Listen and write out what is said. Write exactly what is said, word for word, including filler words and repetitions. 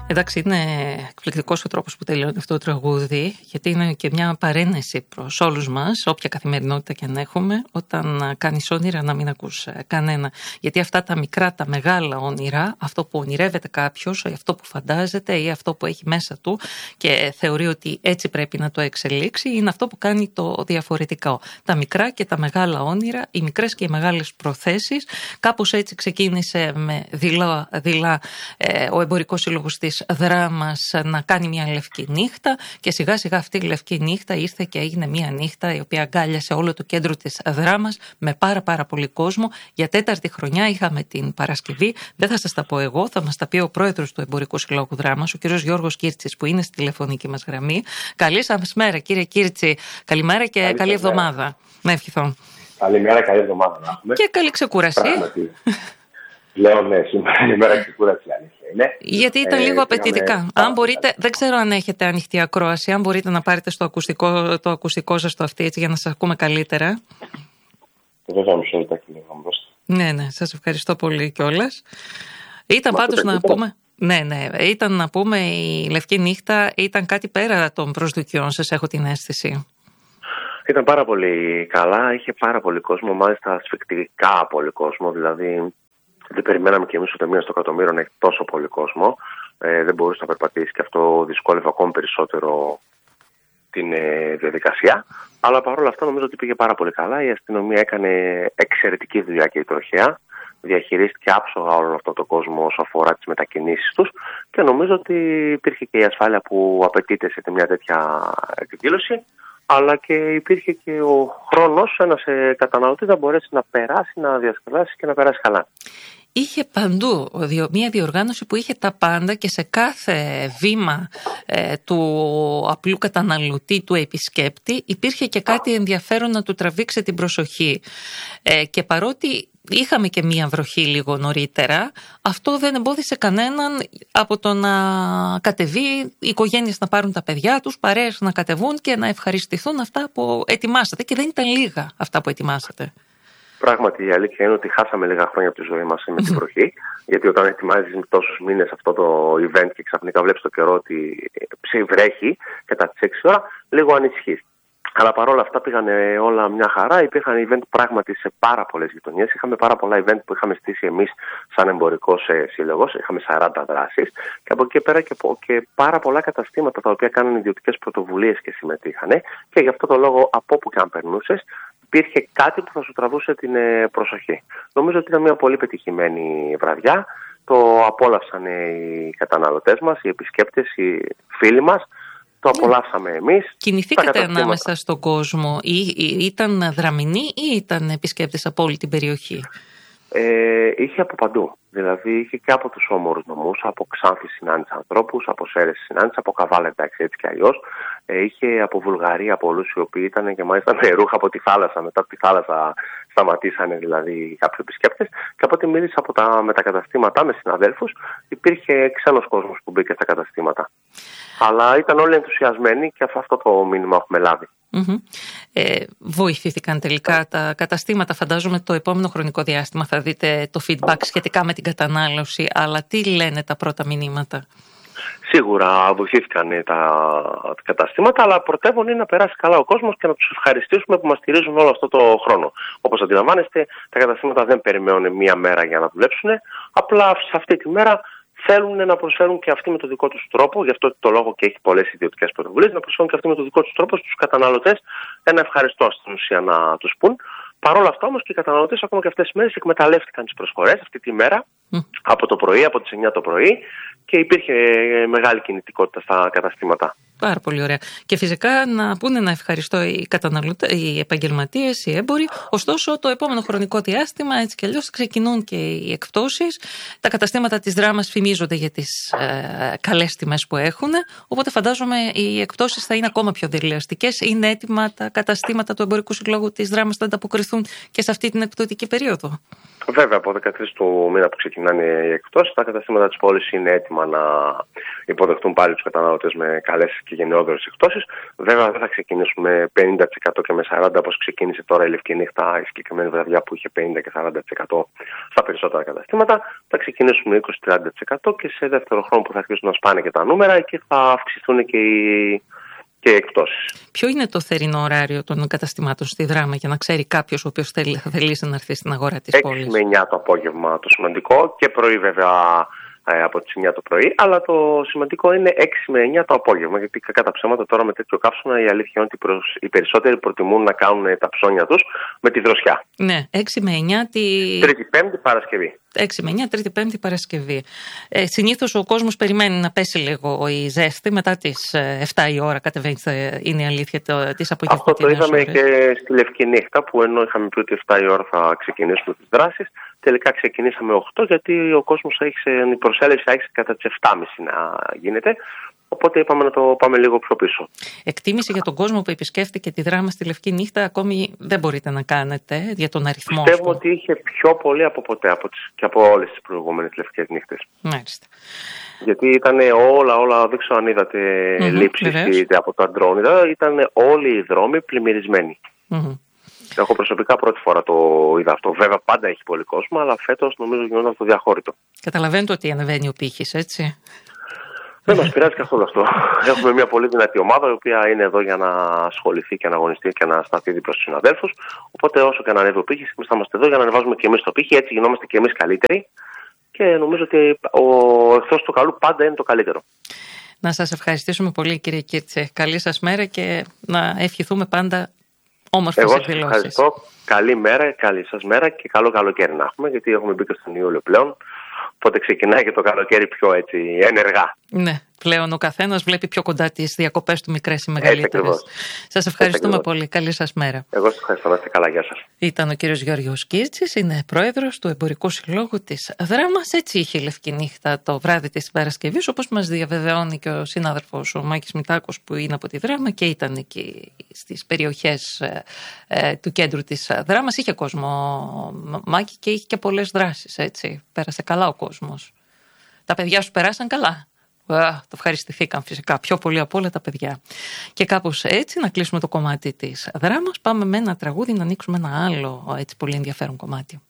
Εντάξει, είναι εκπληκτικός ο τρόπος που τελειώνει αυτό το τραγούδι, γιατί είναι και μια παρένεση προς όλους μας, όποια καθημερινότητα και αν έχουμε, όταν κάνεις όνειρα να μην ακούς κανένα. Γιατί αυτά τα μικρά, τα μεγάλα όνειρα, αυτό που ονειρεύεται κάποιος, αυτό που φαντάζεται ή αυτό που έχει μέσα του και θεωρεί ότι έτσι πρέπει να το εξελίξει, είναι αυτό που κάνει το διαφορετικό. Τα μικρά και τα μεγάλα όνειρα, οι μικρές και οι μεγάλες προθέσεις, κάπως έτσι ξεκίνησε με δειλά, δειλά ε, ο Εμπορικός Σύλλογος της Δράμας να κάνει μια λευκή νύχτα και σιγά σιγά αυτή η λευκή νύχτα ήρθε και έγινε μια νύχτα η οποία αγκάλιασε όλο το κέντρο της Δράμας με πάρα πάρα πολύ κόσμο. Για τέταρτη χρονιά είχαμε την Παρασκευή, δεν θα σας τα πω εγώ, θα μας τα πει ο πρόεδρος του Εμπορικού Συλλόγου Δράμας, ο κύριος Γιώργος Κίρτσης, που είναι στη τηλεφωνική μας γραμμή. Καλή σας μέρα κύριε Κίρτσι, καλημέρα και καλή, καλή εβδομάδα. Να ευχηθώ. Καλημέρα, καλή εβδομάδα να έχουμε. Και καλή ξεκούραση. Λέω ναι, σήμερα είναι η μέρα ξεκούραση, αλήθεια είναι. Γιατί ήταν ε, λίγο απαιτητικά. Είχαμε... Αν μπορείτε, δεν ξέρω αν έχετε ανοιχτή ακρόαση, αν μπορείτε να πάρετε στο ακουστικό, το ακουστικό σας το αυτή έτσι για να σας ακούμε καλύτερα. Βέβαια, μισό λεπτάκι λίγο μπροστά. Ναι, ναι, σας ευχαριστώ πολύ κιόλας. Ήταν Μα πάντως να πούμε... Ναι, ναι, ήταν να πούμε η Λευκή Νύχτα ήταν κάτι πέρα των προσδοκιών σας, έχω την αίσθηση. Ήταν πάρα πολύ καλά, είχε πάρα πολύ κόσμο, μάλιστα ασφυκτικά πολύ κόσμο, δηλαδή δεν περιμέναμε κι εμείς ούτε μία στο εκατομμύριο να έχει τόσο πολύ κόσμο. Ε, δεν μπορούσε να περπατήσει και αυτό δυσκόλευε ακόμη περισσότερο την ε, διαδικασία. Αλλά παρόλα αυτά νομίζω ότι πήγε πάρα πολύ καλά. Η αστυνομία έκανε εξαιρετική δουλειά και η τροχέα. Διαχειρίστηκε άψογα όλο αυτό το κόσμο όσο αφορά τις μετακινήσεις τους και νομίζω ότι υπήρχε και η ασφάλεια που απαιτείται σε μια τέτοια εκδήλωση. Αλλά και υπήρχε και ο χρόνος ένας ε, καταναλωτής να μπορέσει να περάσει, να διασκεδάσει και να περάσει καλά. Είχε παντού μια διοργάνωση που είχε τα πάντα και σε κάθε βήμα ε, του απλού καταναλωτή, του επισκέπτη, υπήρχε και κάτι ενδιαφέρον να του τραβήξει την προσοχή. Ε, και παρότι είχαμε και μία βροχή λίγο νωρίτερα, αυτό δεν εμπόδισε κανέναν από το να κατεβεί, οι οικογένειες να πάρουν τα παιδιά τους, παρέες να κατεβούν και να ευχαριστηθούν αυτά που ετοιμάσατε. Και δεν ήταν λίγα αυτά που ετοιμάσατε. Πράγματι, η αλήθεια είναι ότι χάσαμε λίγα χρόνια από τη ζωή μας με την βροχή. Γιατί όταν ετοιμάζεις τόσους μήνες αυτό το event και ξαφνικά βλέπεις το καιρό ότι βρέχει κατά τις έξι ώρα, λίγο ανησυχείς. Αλλά παρόλα αυτά πήγανε όλα μια χαρά. Υπήρχαν event πράγματι σε πάρα πολλές γειτονιές. Είχαμε πάρα πολλά event που είχαμε στήσει εμείς σαν εμπορικός σύλλογος. Είχαμε σαράντα δράσεις. Και από εκεί πέρα και, και πάρα πολλά καταστήματα τα οποία κάνουν ιδιωτικές πρωτοβουλίες και συμμετείχαν. Και γι' αυτό το λόγο, από όπου και αν περνούσες, υπήρχε κάτι που θα σου τραβούσε την προσοχή. Νομίζω ότι ήταν μια πολύ πετυχημένη βραδιά. Το απόλαυσαν οι καταναλωτές μας, οι επισκέπτες, οι φίλοι μας. Το απολαύσαμε εμείς. Κινηθήκατε ανάμεσα στον κόσμο ή, ή ήταν δραμηνοί ή ήταν επισκέπτες από όλη την περιοχή? Ε, είχε από παντού. Δηλαδή είχε και από τους όμορους νομούς, από Ξάνθη συνάντησε ανθρώπους, από Σέρες συνάντησε, από Καβάλα εντάξει έτσι κι αλλιώς. Ε, είχε από Βουλγαρία πολλούς οι οποίοι ήταν και μάλιστα με ρούχα από τη θάλασσα. Μετά από τη θάλασσα σταματήσανε δηλαδή κάποιοι επισκέπτες. Και από ό,τι μίλησα από τα μετακαταστήματα με συναδέλφους, υπήρχε ξένος κόσμος που μπήκε στα καταστήματα. Αλλά ήταν όλοι ενθουσιασμένοι και αυτό το μήνυμα έχουμε λάβει. Mm-hmm. Ε, βοηθήθηκαν τελικά τα καταστήματα. Φαντάζομαι το επόμενο χρονικό διάστημα θα δείτε το feedback σχετικά με την κατανάλωση. Αλλά τι λένε τα πρώτα μηνύματα? Σίγουρα βοηθήθηκαν τα, τα καταστήματα, αλλά πρωτεύον είναι να περάσει καλά ο κόσμος και να τους ευχαριστήσουμε που μας στηρίζουν όλο αυτό το χρόνο. Όπως αντιλαμβάνεστε, τα καταστήματα δεν περιμένουν μία μέρα για να δουλέψουν. Απλά σε αυτή τη μέρα θέλουν να προσφέρουν και αυτοί με τον δικό τους τρόπο, γι' αυτό το λόγο και έχει πολλές ιδιωτικές πρωτοβουλίες, να προσφέρουν και αυτοί με τον δικό τους τρόπο στους καταναλωτές ένα ευχαριστώ στην ουσία να τους πούν. Παρ' όλα αυτά όμως και οι καταναλωτές ακόμα και αυτές τις μέρες εκμεταλλεύτηκαν τις προσφορές αυτή τη μέρα mm. από το πρωί, από τις εννιά το πρωί και υπήρχε μεγάλη κινητικότητα στα καταστήματα. Πάρα πολύ ωραία. Και φυσικά να πούνε να ευχαριστώ οι καταναλωτές, οι επαγγελματίες, οι έμποροι. Ωστόσο, το επόμενο χρονικό διάστημα, έτσι κι αλλιώς, ξεκινούν και οι εκπτώσεις. Τα καταστήματα της Δράμας φημίζονται για τις ε, καλές τιμές που έχουν. Οπότε φαντάζομαι οι εκπτώσεις θα είναι ακόμα πιο δελεαστικές. Είναι έτοιμα τα καταστήματα του Εμπορικού Συλλόγου της Δράμας να ανταποκριθούν και σε αυτή την εκπτωτική περίοδο? Βέβαια, από δεκατρείς του μήνα που ξεκινάει ξεκινάνε οι εκπτώσεις. Τα καταστήματα της πόλης είναι έτοιμα να υποδεχτούν πάλι τους καταναλωτές με καλές και γενναιόδορες εκπτώσεις. Βέβαια δεν θα ξεκινήσουν με πενήντα τοις εκατό και με σαράντα τοις εκατό όπως ξεκίνησε τώρα η Λευκή Νύχτα, η συγκεκριμένη βραδιά που είχε πενήντα και σαράντα τοις εκατό στα περισσότερα καταστήματα. Θα ξεκινήσουν με είκοσι με τριάντα τοις εκατό και σε δεύτερο χρόνο που θα αρχίσουν να σπάνε και τα νούμερα, εκεί θα αυξηθούν και οι και εκπτώσεις. Ποιο είναι το θερινό ωράριο των καταστημάτων στη Δράμα για να ξέρει κάποιος ο οποίος θέλει, θα θελήσει να έρθει στην αγορά της πόλης? έξι με εννιά το απόγευμα το σημαντικό και πρωί βέβαια ε, από τις εννιά το πρωί, αλλά το σημαντικό είναι έξι με εννιά το απόγευμα, γιατί κακά τα ψέματα τώρα με τέτοιο καύσωνα η αλήθεια είναι ότι προς, οι περισσότεροι προτιμούν να κάνουν τα ψώνια τους με τη δροσιά. Ναι, έξι με εννιά τη... Τρίτη, Πέμπτη, Παρασκευή. έξι με εννιά, Τρίτη, Πέμπτη, Παρασκευή. Ε, συνήθως ο κόσμος περιμένει να πέσει λίγο η ζέστη. Μετά τις εφτά η ώρα κατεβαίνει, είναι η αλήθεια, τις απογευματινές ώρες. Αυτό το είδαμε ώρες. Και στη Λευκή Νύχτα, που ενώ είχαμε πει ότι εφτά η ώρα θα ξεκινήσουμε τις δράσεις, τελικά ξεκινήσαμε οκτώ, γιατί ο κόσμος άρχισε, η προσέλευση άρχισε κατά τις εφτά και μισή να γίνεται. Οπότε είπαμε να το πάμε λίγο πιο πίσω. Εκτίμηση για τον κόσμο που επισκέφτηκε τη Δράμα στη Λευκή Νύχτα ακόμη δεν μπορείτε να κάνετε για τον αριθμό. Πιστεύω ότι είχε πιο πολύ από ποτέ από τις, και από όλες τις προηγούμενες Λευκές Νύχτες. Μάλιστα. Γιατί ήταν όλα, όλα, δεν ξέρω αν είδατε mm-hmm, λήψεις είτε από τα ντρόν, ήταν όλοι οι δρόμοι πλημμυρισμένοι. Mm-hmm. Εγώ προσωπικά πρώτη φορά το είδα αυτό. Βέβαια πάντα έχει πολύ κόσμο, αλλά φέτος νομίζω γινόταν το διαχώρητο. Καταλαβαίνετε ότι ανεβαίνει ο πύχης, έτσι. Δεν μας πειράζει καθόλου αυτό. Έχουμε μια πολύ δυνατή ομάδα, η οποία είναι εδώ για να ασχοληθεί και να αγωνιστεί και να σταθεί δίπλα στους συναδέλφους. Οπότε όσο και να ανέβει ο πύχης, εμείς θα είμαστε εδώ για να ανεβάζουμε και εμείς το πύχη. Έτσι γινόμαστε και εμείς καλύτεροι. Και νομίζω ότι ο εχθρός του καλού πάντα είναι το καλύτερο. Να σας ευχαριστήσουμε πολύ, κύριε Κίρτσε. Καλή σας μέρα και να ευχηθούμε πάντα όμορφες εκδηλώσεις. Εγώ σας ευχαριστώ. Καλή μέρα, καλή σας μέρα και καλό καλοκαίρι να έχουμε, γιατί έχουμε μπει και στον Ιούλιο πλέον. Οπότε ξεκινάει και το καλοκαίρι πιο έτσι ενεργά. Ναι, πλέον ο καθένας βλέπει πιο κοντά τις διακοπές του, μικρές ή μεγαλύτερες. Σας ευχαριστούμε πολύ. Καλή σας μέρα. Εγώ σας ευχαριστώ. Να είστε καλά. Γεια σας. Ήταν ο κύριος Γιώργος Κίρτσης, είναι πρόεδρος του Εμπορικού Συλλόγου της Δράμας. Έτσι είχε η Λευκή Νύχτα το βράδυ της Παρασκευής, όπως μας διαβεβαιώνει και ο συνάδελφος ο Μάκης Μητάκος, που είναι από τη Δράμα και ήταν εκεί στις περιοχές ε, ε, του κέντρου της Δράμας. Είχε κόσμο, Μάκη, και είχε και πολλές δράσεις. Έτσι. Πέρασε καλά ο κόσμος. Τα παιδιά σου περάσαν καλά? Α, το ευχαριστηθήκαν φυσικά πιο πολύ από όλα τα παιδιά. Και κάπως έτσι να κλείσουμε το κομμάτι της Δράμας. Πάμε με ένα τραγούδι να ανοίξουμε ένα άλλο έτσι πολύ ενδιαφέρον κομμάτι.